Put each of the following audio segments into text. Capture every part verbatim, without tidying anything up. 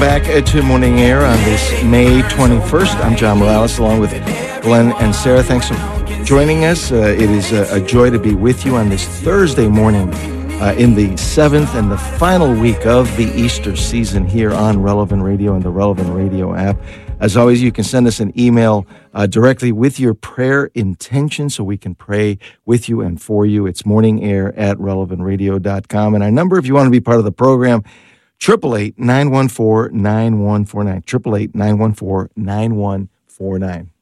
Back to Morning Air on this May twenty-first. I'm John Morales along with Glenn and Sarah. Thanks for joining us. Uh, it is a, a joy to be with you on this Thursday morning uh, in the seventh and the final week of the Easter season here on Relevant Radio and the Relevant Radio app. As always, you can send us an email uh, directly with your prayer intention so we can pray with you and for you. It's morningair at relevant radio dot com. And our number, if you want to be part of the program, eight eight eight, nine one four, nine one four nine. eight eight eight, nine one four, nine one four nine.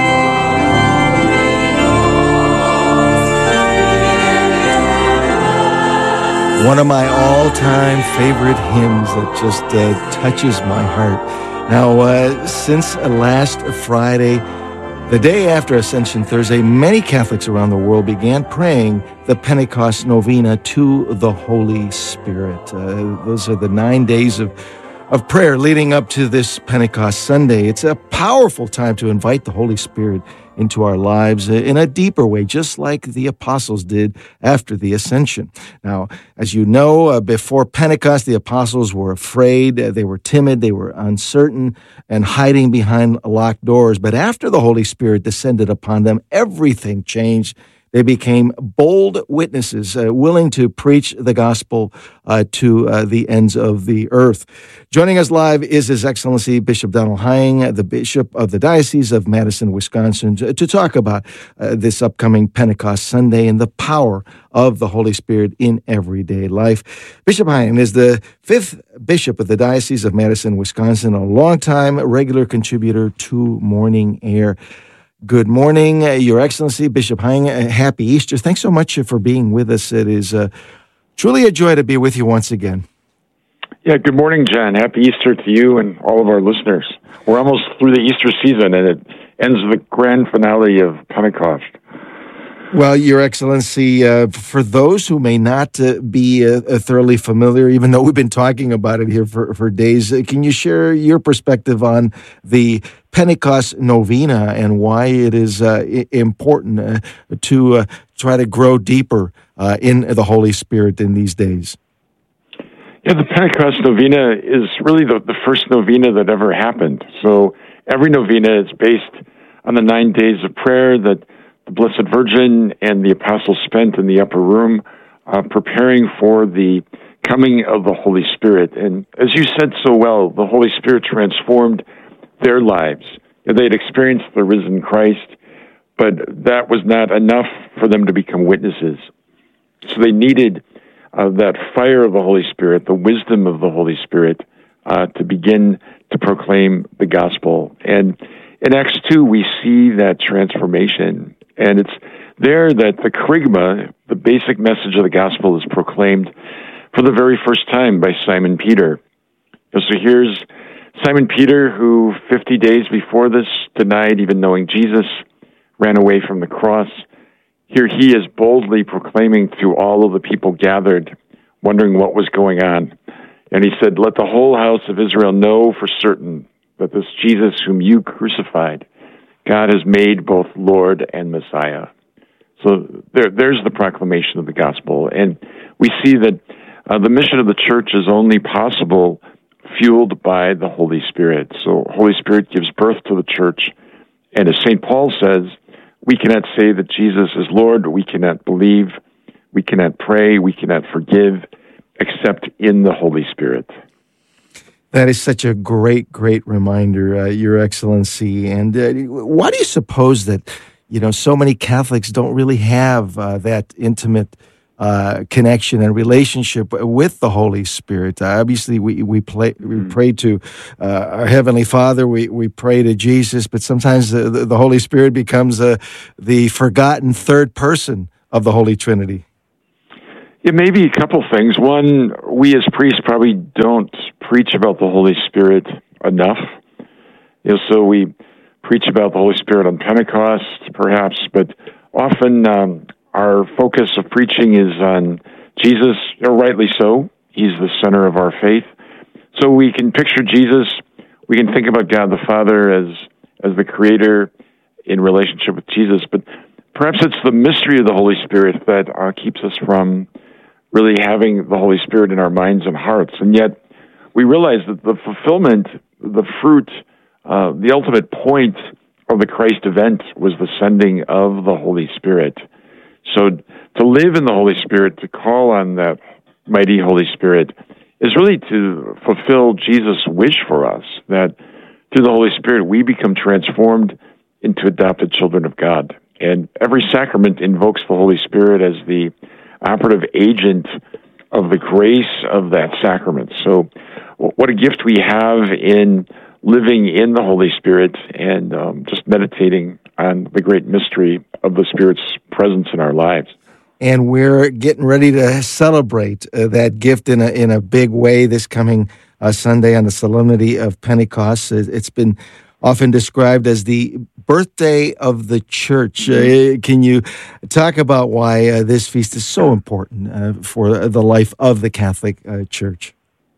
One of my all-time favorite hymns that just uh, touches my heart. Now, uh, since last Friday, the day after Ascension Thursday, many Catholics around the world began praying the Pentecost Novena to the Holy Spirit. Uh, those are the nine days of, of prayer leading up to this Pentecost Sunday. It's a powerful time to invite the Holy Spirit into our lives in a deeper way, just like the apostles did after the Ascension. Now, as you know, uh, before Pentecost, the apostles were afraid, uh, they were timid, they were uncertain, and hiding behind locked doors. But after the Holy Spirit descended upon them, everything changed. They became bold witnesses, uh, willing to preach the gospel uh, to uh, the ends of the earth. Joining us live is His Excellency Bishop Donald Hying, the Bishop of the Diocese of Madison, Wisconsin, to, to talk about uh, this upcoming Pentecost Sunday and the power of the Holy Spirit in everyday life. Bishop Hying is the fifth Bishop of the Diocese of Madison, Wisconsin, a longtime regular contributor to Morning Air. Good morning, uh, Your Excellency, Bishop Hying. Uh, happy Easter. Thanks so much for being with us. It is uh, truly a joy to be with you once again. Yeah, good morning, John. Happy Easter to you and all of our listeners. We're almost through the Easter season, and it ends the grand finale of Pentecost. Well, Your Excellency, uh, for those who may not uh, be uh, thoroughly familiar, even though we've been talking about it here for, for days, uh, can you share your perspective on the Pentecost Novena and why it is uh, I- important uh, to uh, try to grow deeper uh, in the Holy Spirit in these days? Yeah, the Pentecost Novena is really the, the first novena that ever happened. So every novena is based on the nine days of prayer that the Blessed Virgin and the Apostles spent in the upper room uh, preparing for the coming of the Holy Spirit. And as you said so well, the Holy Spirit transformed their lives. They had experienced the risen Christ, but that was not enough for them to become witnesses. So they needed uh, that fire of the Holy Spirit, the wisdom of the Holy Spirit, uh, to begin to proclaim the gospel. And in Acts two, we see that transformation. And it's there that the kerygma, the basic message of the gospel, is proclaimed for the very first time by Simon Peter. So here's Simon Peter, who fifty days before this denied even knowing Jesus, ran away from the cross. Here he is boldly proclaiming to all of the people gathered, wondering what was going on. And he said, "Let the whole house of Israel know for certain that this Jesus whom you crucified, God has made both Lord and Messiah." So there, there's the proclamation of the gospel. And we see that uh, the mission of the church is only possible fueled by the Holy Spirit. So Holy Spirit gives birth to the church. And as Saint Paul says, we cannot say that Jesus is Lord, we cannot believe, we cannot pray, we cannot forgive, except in the Holy Spirit. That is such a great, great reminder, uh, Your Excellency. And uh, why do you suppose that, you know, so many Catholics don't really have uh, that intimate uh, connection and relationship with the Holy Spirit? Uh, obviously, we we, play, we mm. pray to uh, our Heavenly Father, we, we pray to Jesus, but sometimes the, the Holy Spirit becomes uh, the forgotten third person of the Holy Trinity. It may be a couple things. One, we as priests probably don't preach about the Holy Spirit enough. You know, so we preach about the Holy Spirit on Pentecost, perhaps, but often um, our focus of preaching is on Jesus, or rightly so. He's the center of our faith. So we can picture Jesus. We can think about God the Father as as the Creator in relationship with Jesus, but perhaps it's the mystery of the Holy Spirit that uh, keeps us from really having the Holy Spirit in our minds and hearts. And yet, we realize that the fulfillment, the fruit, uh, the ultimate point of the Christ event was the sending of the Holy Spirit. So to live in the Holy Spirit, to call on that mighty Holy Spirit, is really to fulfill Jesus' wish for us, that through the Holy Spirit we become transformed into adopted children of God. And every sacrament invokes the Holy Spirit as the operative agent of the grace of that sacrament. So what a gift we have in living in the Holy Spirit and um, just meditating on the great mystery of the Spirit's presence in our lives. And we're getting ready to celebrate uh, that gift in a in a big way this coming uh, Sunday on the Solemnity of Pentecost. It's been often described as the birthday of the Church. Uh, can you talk about why uh, this feast is so important uh, for the life of the Catholic uh, Church?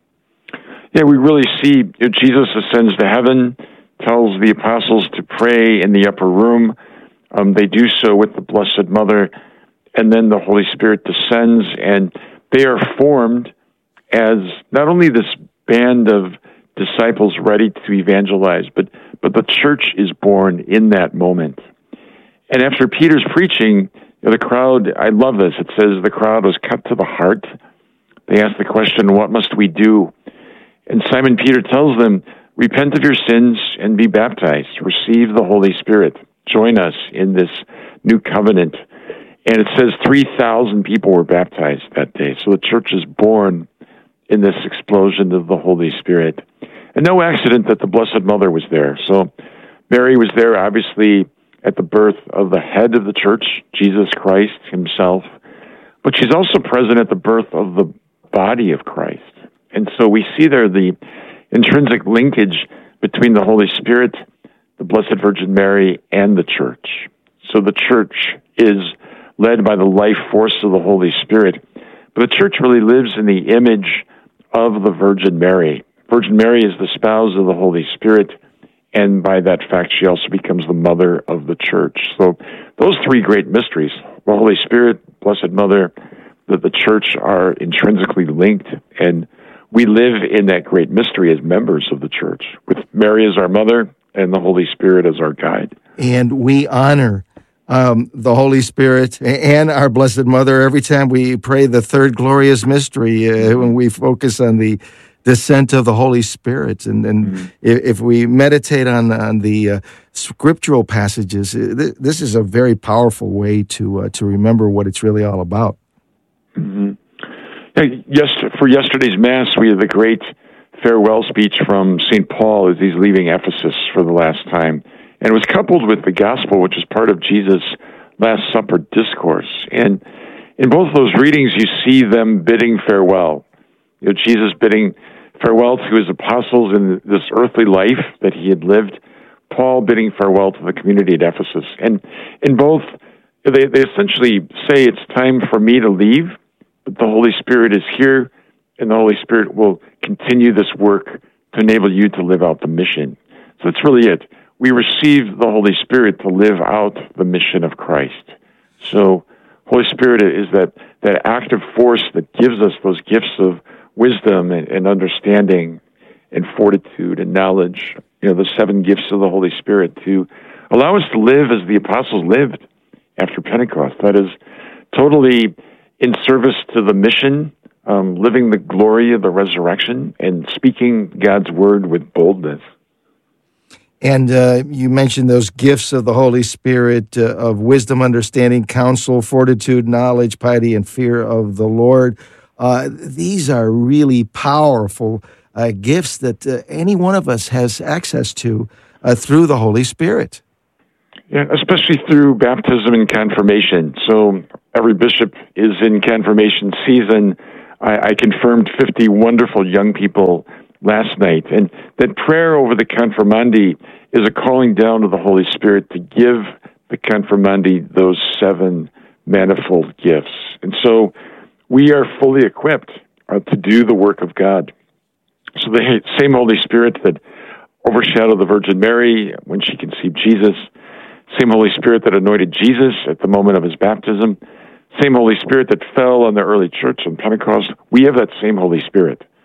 Yeah, we really see you know, Jesus ascends to heaven, tells the apostles to pray in the upper room. Um, they do so with the Blessed Mother, and then the Holy Spirit descends, and they are formed as not only this band of disciples ready to evangelize, but but the church is born in that moment. And after Peter's preaching, you know, the crowd, I love this, it says the crowd was cut to the heart. They asked the question, what must we do? And Simon Peter tells them, repent of your sins and be baptized. Receive the Holy Spirit. Join us in this new covenant. And it says three thousand people were baptized that day. So the church is born in this explosion of the Holy Spirit. And no accident that the Blessed Mother was there. So Mary was there, obviously, at the birth of the head of the church, Jesus Christ himself. But she's also present at the birth of the body of Christ. And so we see there the intrinsic linkage between the Holy Spirit, the Blessed Virgin Mary, and the church. So the church is led by the life force of the Holy Spirit. But the church really lives in the image of the Virgin Mary. Virgin Mary is the spouse of the Holy Spirit, and by that fact, she also becomes the mother of the church. So those three great mysteries, the Holy Spirit, Blessed Mother, that the church are intrinsically linked, and we live in that great mystery as members of the church, with Mary as our mother and the Holy Spirit as our guide. And we honor um, the Holy Spirit and our Blessed Mother every time we pray the third glorious mystery, uh, when we focus on the descent of the Holy Spirit. And, and mm-hmm. if, if we meditate on, on the uh, scriptural passages, th- this is a very powerful way to uh, to remember what it's really all about. Mm-hmm. Yes, for yesterday's Mass, we had the great farewell speech from Saint Paul as he's leaving Ephesus for the last time. And it was coupled with the Gospel, which is part of Jesus' Last Supper discourse. And in both those readings, you see them bidding farewell. You know, Jesus bidding farewell to his apostles in this earthly life that he had lived, Paul bidding farewell to the community at Ephesus. And in both, they, they essentially say it's time for me to leave, but the Holy Spirit is here, and the Holy Spirit will continue this work to enable you to live out the mission. So that's really it. We receive the Holy Spirit to live out the mission of Christ. So Holy Spirit is that, that active force that gives us those gifts of wisdom and, and understanding and fortitude and knowledge, you know, the seven gifts of the Holy Spirit to allow us to live as the apostles lived after Pentecost. That is totally in service to the mission, um, living the glory of the resurrection and speaking God's word with boldness. And uh, you mentioned those gifts of the Holy Spirit uh, of wisdom, understanding, counsel, fortitude, knowledge, piety, and fear of the Lord. Uh, these are really powerful uh, gifts that uh, any one of us has access to uh, through the Holy Spirit. Yeah, especially through baptism and confirmation. So every bishop is in confirmation season. I, I confirmed fifty wonderful young people last night. And that prayer over the confirmandi is a calling down of the Holy Spirit to give the confirmandi those seven manifold gifts. And so we are fully equipped uh, to do the work of God. So the same Holy Spirit that overshadowed the Virgin Mary when she conceived Jesus, same Holy Spirit that anointed Jesus at the moment of his baptism, same Holy Spirit that fell on the early church on Pentecost, we have that same Holy Spirit.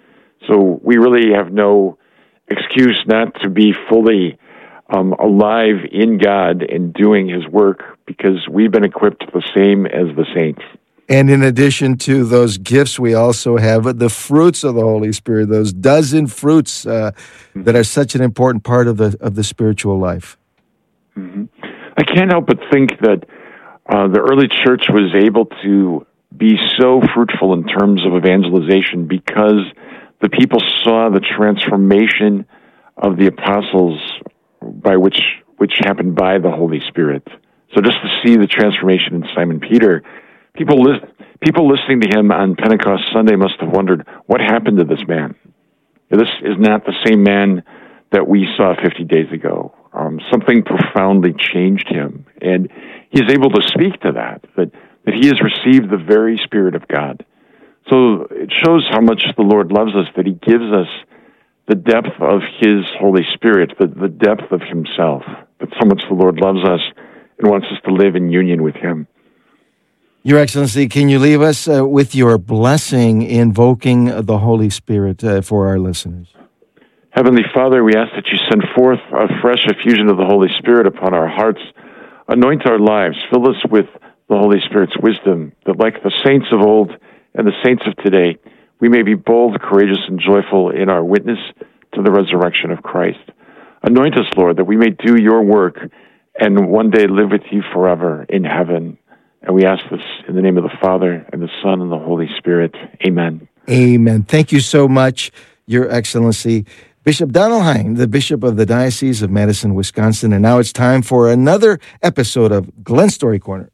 So we really have no excuse not to be fully um, alive in God and doing His work, because we've been equipped the same as the saints. And in addition to those gifts, we also have the fruits of the Holy Spirit, those dozen fruits uh, that are such an important part of the of the spiritual life. Mm-hmm. I can't help but think that uh, the early church was able to be so fruitful in terms of evangelization because the people saw the transformation of the apostles by which which happened by the Holy Spirit. So just to see the transformation in Simon Peter, people li- people listening to him on Pentecost Sunday must have wondered, what happened to this man? This is not the same man that we saw fifty days ago. Um, something profoundly changed him, and he's able to speak to that, that, that he has received the very Spirit of God. So it shows how much the Lord loves us, that He gives us the depth of His Holy Spirit, the, the depth of Himself, that so much the Lord loves us and wants us to live in union with Him. Your Excellency, can you leave us uh, with your blessing invoking the Holy Spirit uh, for our listeners? Heavenly Father, we ask that You send forth a fresh effusion of the Holy Spirit upon our hearts. Anoint our lives. Fill us with the Holy Spirit's wisdom, that like the saints of old and the saints of today, we may be bold, courageous, and joyful in our witness to the resurrection of Christ. Anoint us, Lord, that we may do Your work and one day live with You forever in heaven. And we ask this in the name of the Father, and the Son, and the Holy Spirit. Amen. Amen. Thank you so much, Your Excellency. Bishop Donald Hein, the Bishop of the Diocese of Madison, Wisconsin. And now it's time for another episode of Glen Story Corner.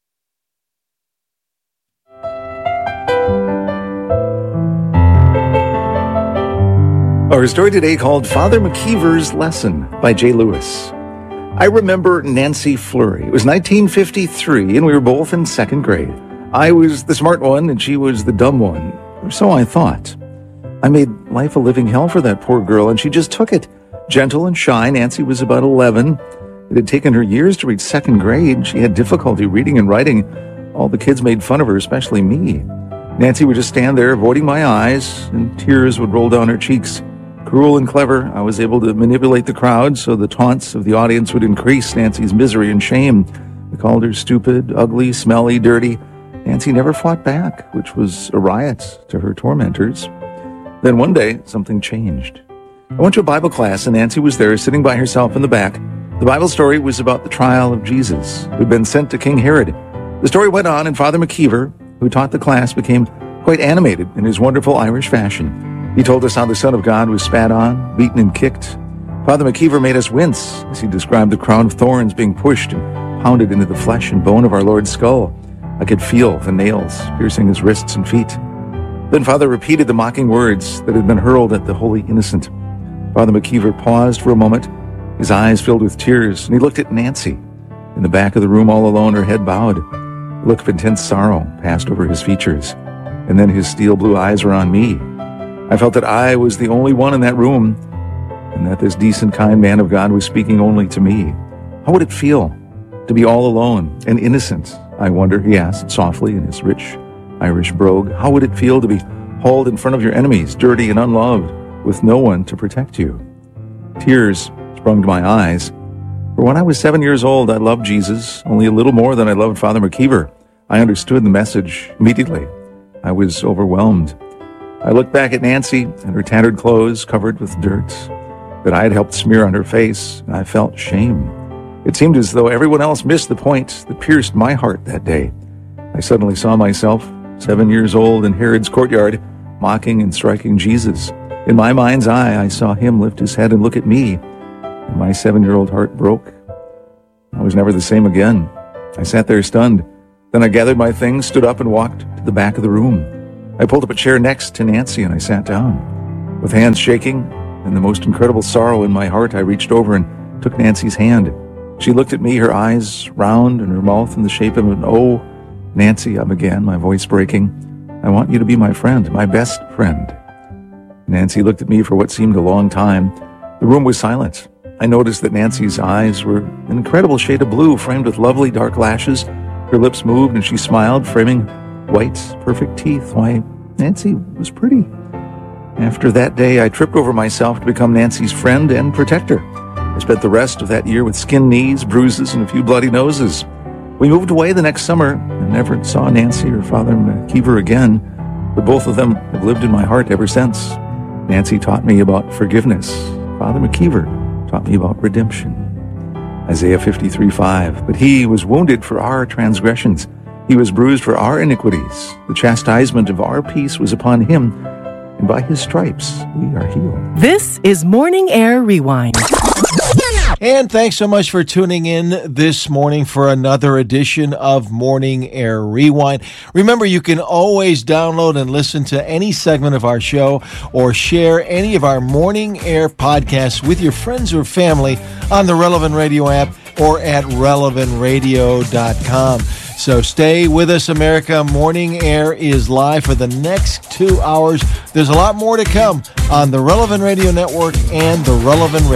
Our story today called Father McKeever's Lesson by Jay Lewis. I remember Nancy Fleury. It was nineteen fifty-three, and we were both in second grade. I was the smart one, and she was the dumb one. Or so I thought. I made life a living hell for that poor girl, and she just took it. Gentle and shy, Nancy was about eleven. It had taken her years to reach second grade. She had difficulty reading and writing. All the kids made fun of her, especially me. Nancy would just stand there, avoiding my eyes, and tears would roll down her cheeks. Cruel and clever, I was able to manipulate the crowd so the taunts of the audience would increase Nancy's misery and shame. We called her stupid, ugly, smelly, dirty. Nancy never fought back, which was a riot to her tormentors. Then one day, something changed. I went to a Bible class, and Nancy was there, sitting by herself in the back. The Bible story was about the trial of Jesus, who had been sent to King Herod. The story went on, and Father McKeever, who taught the class, became quite animated in his wonderful Irish fashion. He told us how the Son of God was spat on, beaten, and kicked. Father McKeever made us wince as he described the crown of thorns being pushed and pounded into the flesh and bone of our Lord's skull. I could feel the nails piercing his wrists and feet. Then Father repeated the mocking words that had been hurled at the holy innocent. Father McKeever paused for a moment, his eyes filled with tears, and he looked at Nancy. In the back of the room all alone, her head bowed. A look of intense sorrow passed over his features, and then his steel blue eyes were on me. I felt that I was the only one in that room, and that this decent, kind man of God was speaking only to me. How would it feel to be all alone and innocent? I wonder, he asked softly in his rich Irish brogue. How would it feel to be hauled in front of your enemies, dirty and unloved, with no one to protect you? Tears sprung to my eyes. For when I was seven years old, I loved Jesus only a little more than I loved Father McKeever. I understood the message immediately. I was overwhelmed. I looked back at Nancy and her tattered clothes covered with dirt that I had helped smear on her face, and I felt shame. It seemed as though everyone else missed the point that pierced my heart that day. I suddenly saw myself, seven years old, in Herod's courtyard, mocking and striking Jesus. In my mind's eye, I saw him lift his head and look at me, and my seven-year-old heart broke. I was never the same again. I sat there stunned. Then I gathered my things, stood up, and walked to the back of the room. I pulled up a chair next to Nancy, and I sat down. With hands shaking and the most incredible sorrow in my heart, I reached over and took Nancy's hand. She looked at me, her eyes round and her mouth in the shape of an O. Nancy, I began, my voice breaking, I want you to be my friend, my best friend. Nancy looked at me for what seemed a long time. The room was silent. I noticed that Nancy's eyes were an incredible shade of blue, framed with lovely dark lashes. Her lips moved and she smiled, framing white, perfect teeth. Why, Nancy was pretty. After that day, I tripped over myself to become Nancy's friend and protector. I spent the rest of that year with skinned knees, bruises, and a few bloody noses. We moved away the next summer and never saw Nancy or Father McKeever again, but both of them have lived in my heart ever since. Nancy taught me about forgiveness. Father McKeever taught me about redemption. Isaiah fifty-three five, but he was wounded for our transgressions. He was bruised for our iniquities. The chastisement of our peace was upon him, and by his stripes we are healed. This is Morning Air Rewind. And thanks so much for tuning in this morning for another edition of Morning Air Rewind. Remember, you can always download and listen to any segment of our show or share any of our Morning Air podcasts with your friends or family on the Relevant Radio app or at relevant radio dot com. So stay with us, America. Morning Air is live for the next two hours. There's a lot more to come on the Relevant Radio Network and the Relevant Radio